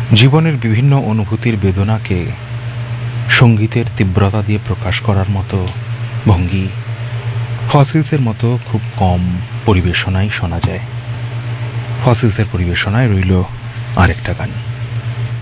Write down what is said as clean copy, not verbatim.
জীবনের বিভিন্ন অনুভূতির বেদনাকে সঙ্গীতের তীব্রতা দিয়ে প্রকাশ করার মতো ভঙ্গি ফসিলসের মতো খুব কম পরিবেশনায় শোনা যায়। ফসিলসের পরিবেশনায় রইল আরেকটা গান।